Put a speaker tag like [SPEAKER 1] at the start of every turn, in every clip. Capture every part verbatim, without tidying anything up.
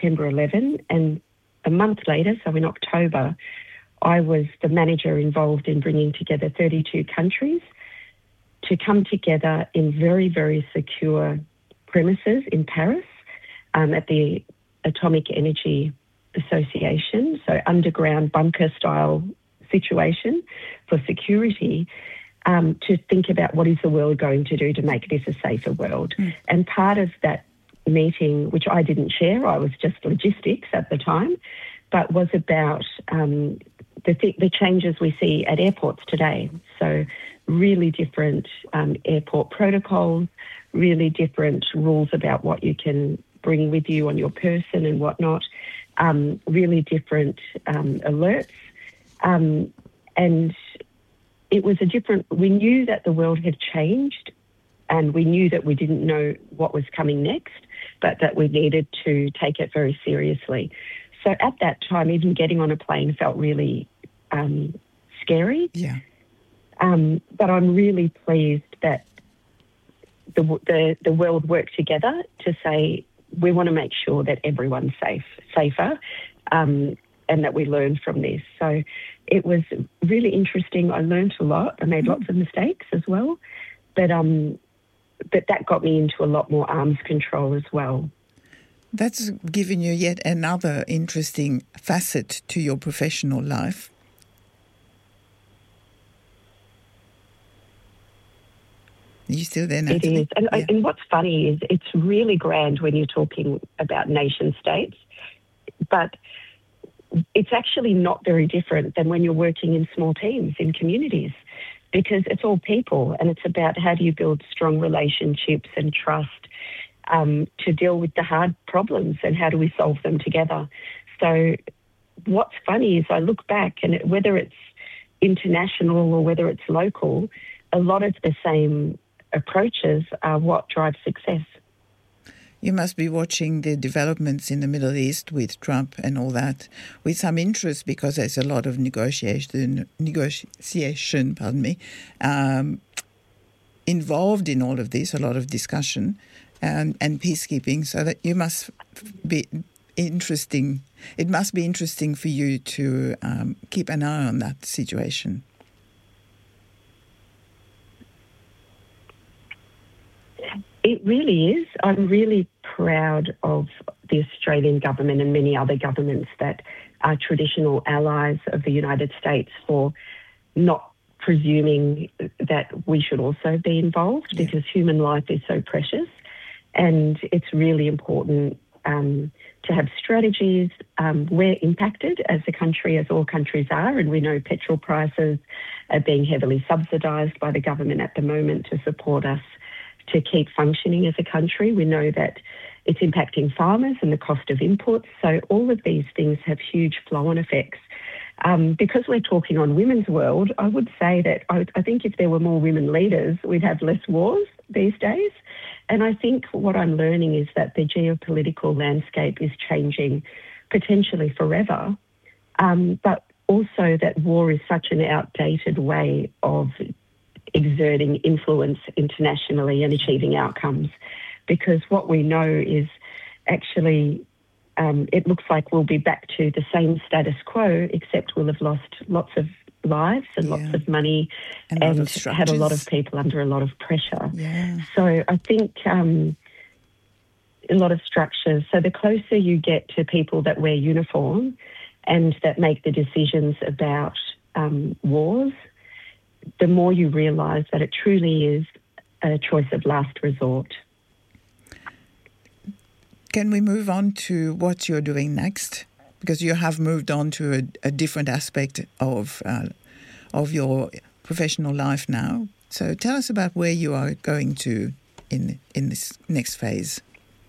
[SPEAKER 1] September eleventh, and a month later, so in October, I was the manager involved in bringing together thirty-two countries to come together in very, very secure premises in Paris um, at the Atomic Energy Association, so underground bunker-style situation for security, um, to think about what is the world going to do to make this a safer world. Mm. And part of that meeting, which I didn't chair, I was just logistics at the time, but was about um, the, th- the changes we see at airports today. So really different um, airport protocols, really different rules about what you can bring with you on your person and whatnot, um, really different um, alerts. Um, and it was a different, we knew that the world had changed, and we knew that we didn't know what was coming next, but that we needed to take it very seriously. So at that time, even getting on a plane felt really um, scary.
[SPEAKER 2] Yeah.
[SPEAKER 1] Um, but I'm really pleased that the, the the world worked together to say we want to make sure that everyone's safe, safer, um, and that we learn from this. So it was really interesting. I learned a lot. I made lots of mistakes as well, but um, but that got me into a lot more arms control as well.
[SPEAKER 2] That's given you yet another interesting facet to your professional life. Are you still there, Natalie?
[SPEAKER 1] It is. And,
[SPEAKER 2] yeah.
[SPEAKER 1] and what's funny is it's really grand when you're talking about nation states, but it's actually not very different than when you're working in small teams, in communities, because it's all people, and it's about how do you build strong relationships and trust um, to deal with the hard problems, and how do we solve them together. So what's funny is I look back, and it, whether it's international or whether it's local, a lot of the same approaches are what drive success.
[SPEAKER 2] You must be watching the developments in the Middle East with Trump and all that with some interest, because there's a lot of negotiation, negotiation, pardon me, um, involved in all of this, a lot of discussion and, and peacekeeping. So that you must be interesting. It must be interesting for you to um, keep an eye on that situation.
[SPEAKER 1] It really is. I'm really proud of the Australian government and many other governments that are traditional allies of the United States for not presuming that we should also be involved, yeah. because human life is so precious. And it's really important um, to have strategies. Um, we're impacted as a country, as all countries are, and we know petrol prices are being heavily subsidised by the government at the moment to support us to keep functioning as a country. We know that it's impacting farmers and the cost of inputs. So all of these things have huge flow-on effects. Um, because we're talking on women's world, I would say that I, I think if there were more women leaders, we'd have less wars these days. And I think what I'm learning is that the geopolitical landscape is changing potentially forever, um, but also that war is such an outdated way of exerting influence internationally and achieving outcomes, because what we know is actually um, it looks like we'll be back to the same status quo, except we'll have lost lots of lives and yeah. lots of money and, and had a lot of people under a lot of pressure.
[SPEAKER 2] Yeah.
[SPEAKER 1] So I think um, a lot of structures. So the closer you get to people that wear uniform and that make the decisions about um, wars, the more you realise that it truly is a choice of last resort.
[SPEAKER 2] Can we move on to what you're doing next? Because you have moved on to a, a different aspect of uh, of your professional life now. So tell us about where you are going to in in this next phase.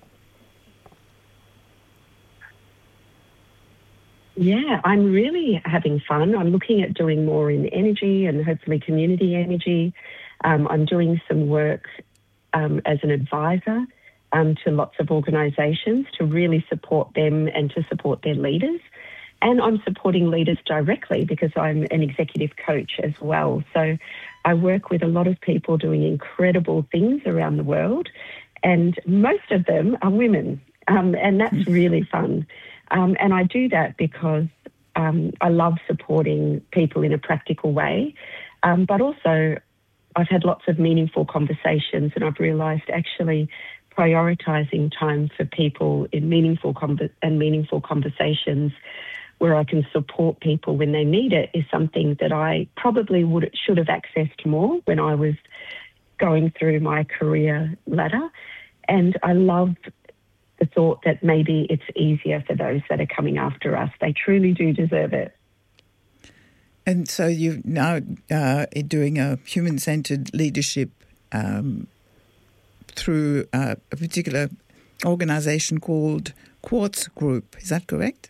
[SPEAKER 1] Yeah, I'm really having fun. I'm looking at doing more in energy and hopefully community energy. Um, I'm doing some work um, as an advisor um, to lots of organisations to really support them and to support their leaders. And I'm supporting leaders directly because I'm an executive coach as well. So I work with a lot of people doing incredible things around the world, and most of them are women. Um, and that's really fun. Um, and I do that because um, I love supporting people in a practical way. Um, but also, I've had lots of meaningful conversations, and I've realised actually prioritising time for people in meaningful con- and meaningful conversations where I can support people when they need it is something that I probably would should have accessed more when I was going through my career ladder. And I love the thought that maybe it's easier for those that are coming after us. They truly do deserve it.
[SPEAKER 2] And so you're now uh, doing a human-centered leadership um, through uh, a particular organisation called Quartz Group. Is that correct?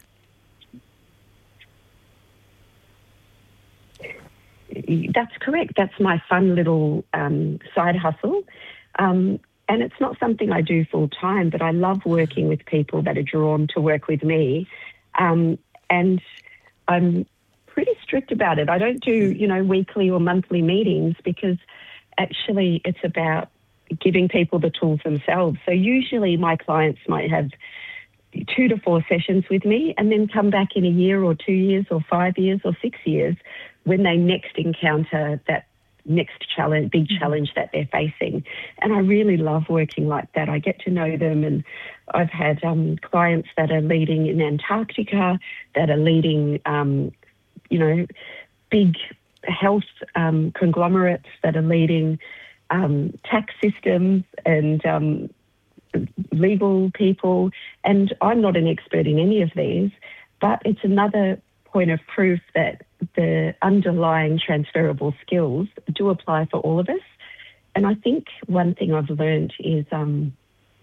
[SPEAKER 1] That's correct. That's my fun little um, side hustle. Um, and it's not something I do full time, but I love working with people that are drawn to work with me. Um, and I'm pretty strict about it. I don't do, you know, weekly or monthly meetings because actually it's about giving people the tools themselves. So usually my clients might have two to four sessions with me and then come back in a year or two years or five years or six years when they next encounter that next challenge, big challenge that they're facing. And I really love working like that. I get to know them, and I've had um, clients that are leading in Antarctica, that are leading, um, you know, big health um, conglomerates, that are leading um, tax systems and um, legal people. And I'm not an expert in any of these, but it's another point of proof that the underlying transferable skills do apply for all of us. And I think one thing I've learned is um,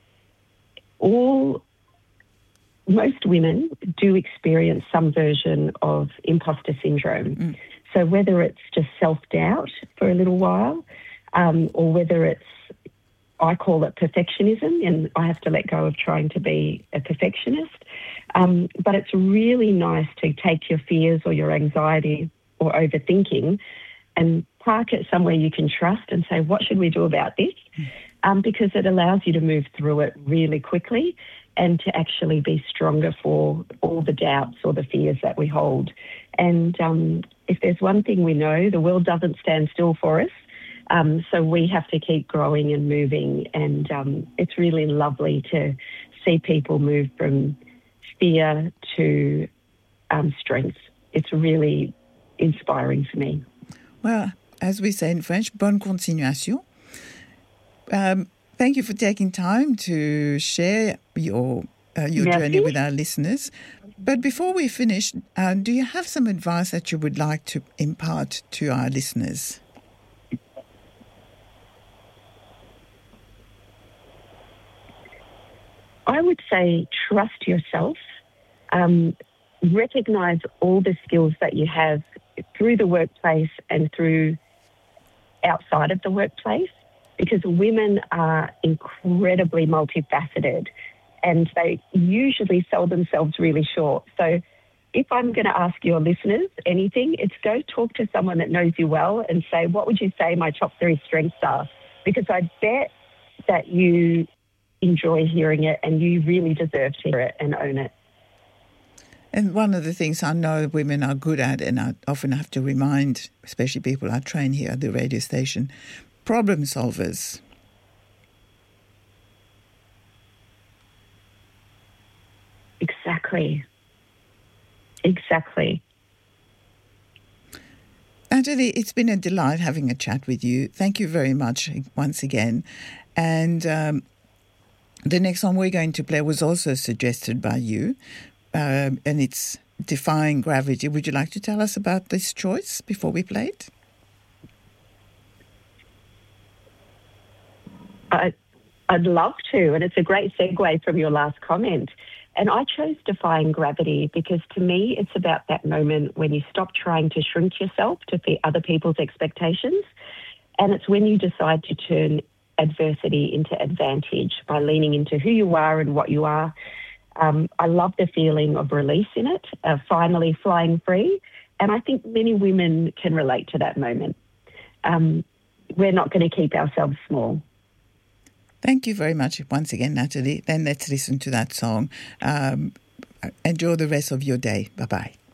[SPEAKER 1] all, most women do experience some version of imposter syndrome. Mm. So whether it's just self-doubt for a little while, um, or whether it's, I call it perfectionism, and I have to let go of trying to be a perfectionist. Um, but it's really nice to take your fears or your anxiety or overthinking and park it somewhere you can trust and say, what should we do about this? Um, because it allows you to move through it really quickly and to actually be stronger for all the doubts or the fears that we hold. And um, if there's one thing we know, the world doesn't stand still for us. Um, so we have to keep growing and moving. And um, it's really lovely to see people move from fear to um, strength. It's really inspiring for me.
[SPEAKER 2] Well, as we say in French, bonne continuation. Um, thank you for taking time to share your uh, your
[SPEAKER 1] Merci.
[SPEAKER 2] journey with our listeners. But before we finish, uh, do you have some advice that you would like to impart to our listeners?
[SPEAKER 1] I would say trust yourself, um, recognise all the skills that you have through the workplace and through outside of the workplace, because women are incredibly multifaceted and they usually sell themselves really short. So if I'm going to ask your listeners anything, it's go talk to someone that knows you well and say, what would you say my top three strengths are? Because I bet that you enjoy hearing it and you really deserve to hear it and own it.
[SPEAKER 2] And one of the things I know women are good at, and I often have to remind, especially people I train here at the radio station, problem solvers.
[SPEAKER 1] Exactly. Exactly.
[SPEAKER 2] Natalie, it's been a delight having a chat with you. Thank you very much once again. And um, the next song we're going to play was also suggested by you, um, and it's Defying Gravity. Would you like to tell us about this choice before we play it?
[SPEAKER 1] I, I'd love to, and it's a great segue from your last comment. And I chose Defying Gravity because to me it's about that moment when you stop trying to shrink yourself to fit other people's expectations, and it's when you decide to turn adversity into advantage by leaning into who you are and what you are. Um, I love the feeling of release in it, of finally flying free, and I think many women can relate to that moment. Um, we're not going to keep ourselves small.
[SPEAKER 2] Thank you very much once again, Natalie. Then let's listen to that song. Um, enjoy the rest of your day. Bye-bye.